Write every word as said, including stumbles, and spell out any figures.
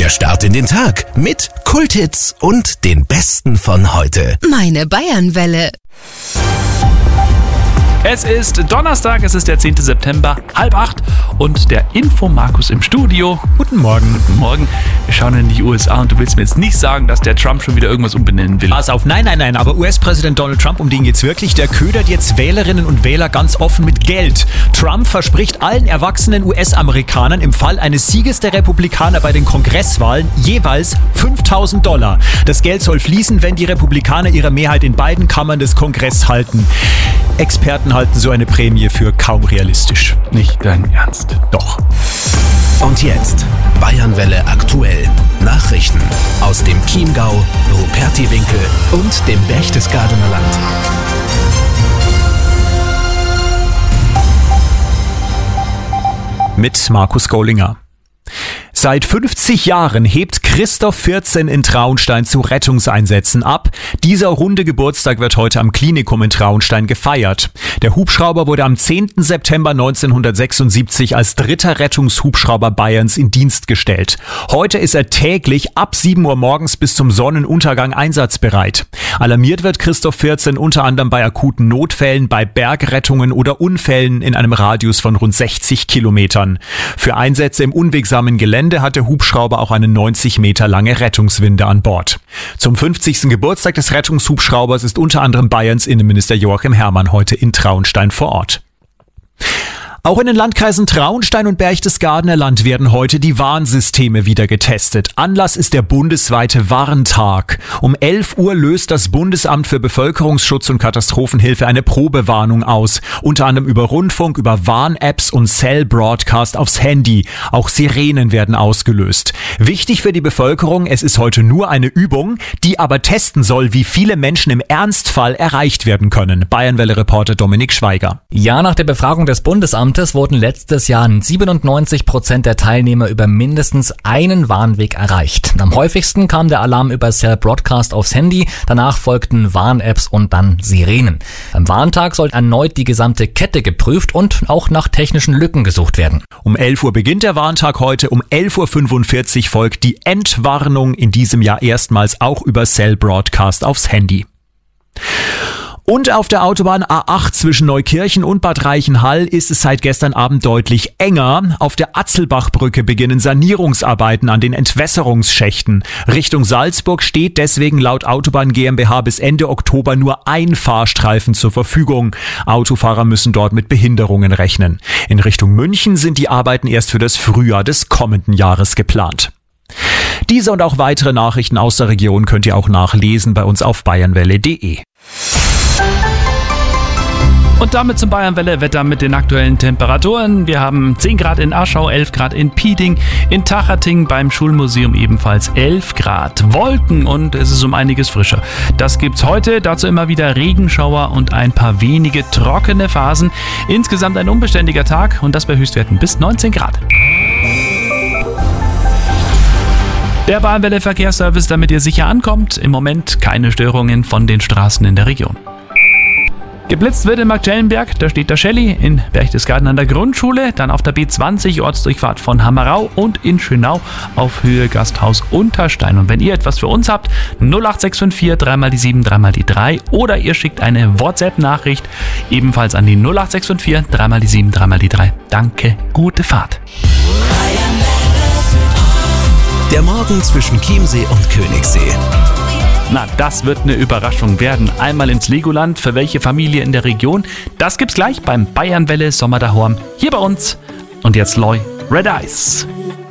Der Start in den Tag mit Kulthits und den Besten von heute. Meine Bayernwelle. Es ist Donnerstag, es ist der zehnte September, halb acht und der Info-Markus im Studio. Guten Morgen. Guten Morgen. Wir schauen in die U S A und du willst mir jetzt nicht sagen, dass der Trump schon wieder irgendwas umbenennen will. Pass auf, nein, nein, nein, aber U S-Präsident Donald Trump, um den geht's wirklich, der ködert jetzt Wählerinnen und Wähler ganz offen mit Geld. Trump verspricht allen erwachsenen U S-Amerikanern im Fall eines Sieges der Republikaner bei den Kongresswahlen jeweils fünftausend Dollar. Das Geld soll fließen, wenn die Republikaner ihre Mehrheit in beiden Kammern des Kongresses halten. Experten halten so eine Prämie für kaum realistisch. Nicht dein Ernst. Doch. Und jetzt Bayernwelle aktuell. Nachrichten aus dem Chiemgau, Rupertiwinkel und dem Berchtesgadener Land. Mit Markus Gollinger. Seit fünfzig Jahren hebt Christoph vierzehn in Traunstein zu Rettungseinsätzen ab. Dieser runde Geburtstag wird heute am Klinikum in Traunstein gefeiert. Der Hubschrauber wurde am zehnten September neunzehnhundertsechsundsiebzig als dritter Rettungshubschrauber Bayerns in Dienst gestellt. Heute ist er täglich ab sieben Uhr morgens bis zum Sonnenuntergang einsatzbereit. Alarmiert wird Christoph vierzehn unter anderem bei akuten Notfällen, bei Bergrettungen oder Unfällen in einem Radius von rund sechzig Kilometern. Für Einsätze im unwegsamen Gelände hat der Hubschrauber auch eine neunzig Meter lange Rettungswinde an Bord. Zum fünfzigsten Geburtstag des Rettungshubschraubers ist unter anderem Bayerns Innenminister Joachim Herrmann heute in Traunstein vor Ort. Auch in den Landkreisen Traunstein und Berchtesgadener Land werden heute die Warnsysteme wieder getestet. Anlass ist der bundesweite Warntag. Um elf Uhr löst das Bundesamt für Bevölkerungsschutz und Katastrophenhilfe eine Probewarnung aus. Unter anderem über Rundfunk, über Warn-Apps und Cell-Broadcast aufs Handy. Auch Sirenen werden ausgelöst. Wichtig für die Bevölkerung, es ist heute nur eine Übung, die aber testen soll, wie viele Menschen im Ernstfall erreicht werden können. Bayernwelle-Reporter Dominik Schweiger. Ja, nach der Befragung des Bundesamtes wurden letztes Jahr siebenundneunzig Prozent der Teilnehmer über mindestens einen Warnweg erreicht. Am häufigsten kam der Alarm über Cell Broadcast aufs Handy, danach folgten Warn-Apps und dann Sirenen. Beim Warntag soll erneut die gesamte Kette geprüft und auch nach technischen Lücken gesucht werden. Um elf Uhr beginnt der Warntag heute, um elf Uhr fünfundvierzig folgt die Entwarnung, in diesem Jahr erstmals auch über Cell Broadcast aufs Handy. Und auf der Autobahn A acht zwischen Neukirchen und Bad Reichenhall ist es seit gestern Abend deutlich enger. Auf der Atzelbachbrücke beginnen Sanierungsarbeiten an den Entwässerungsschächten. Richtung Salzburg steht deswegen laut Autobahn GmbH bis Ende Oktober nur ein Fahrstreifen zur Verfügung. Autofahrer müssen dort mit Behinderungen rechnen. In Richtung München sind die Arbeiten erst für das Frühjahr des kommenden Jahres geplant. Diese und auch weitere Nachrichten aus der Region könnt ihr auch nachlesen bei uns auf bayernwelle punkt de. Und damit zum Bayernwelle-Wetter mit den aktuellen Temperaturen. Wir haben zehn Grad in Aschau, elf Grad in Pieding, in Tachating beim Schulmuseum ebenfalls elf Grad. Wolken und es ist um einiges frischer. Das gibt's heute, dazu immer wieder Regenschauer und ein paar wenige trockene Phasen. Insgesamt ein unbeständiger Tag und das bei Höchstwerten bis neunzehn Grad. Der Bayernwelle-Verkehrsservice, damit ihr sicher ankommt. Im Moment keine Störungen von den Straßen in der Region. Geblitzt wird in Marktschellenberg, da steht der Schelli, in Berchtesgaden an der Grundschule, dann auf der B zwanzig Ortsdurchfahrt von Hammerau und in Schönau auf Höhe Gasthaus Unterstein. Und wenn ihr etwas für uns habt, null acht sechs fünf vier, drei mal die sieben, drei mal die drei oder ihr schickt eine WhatsApp-Nachricht ebenfalls an die null acht sechs fünf vier, drei mal die sieben, drei mal die drei. Danke, gute Fahrt. Der Morgen zwischen Chiemsee und Königssee. Na, das wird eine Überraschung werden. Einmal ins Legoland, für welche Familie in der Region? Das gibt's gleich beim Bayernwelle Sommer daheim hier bei uns. Und jetzt Loi, Red Eyes.